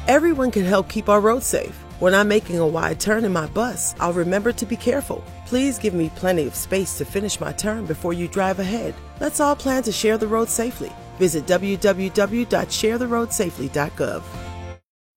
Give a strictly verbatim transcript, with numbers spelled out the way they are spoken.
Everyone can help keep our roads safe. When I'm making a wide turn in my bus, I'll remember to be careful. Please give me plenty of space to finish my turn before you drive ahead. Let's all plan to share the road safely. Visit w w w dot share the road safely dot gov.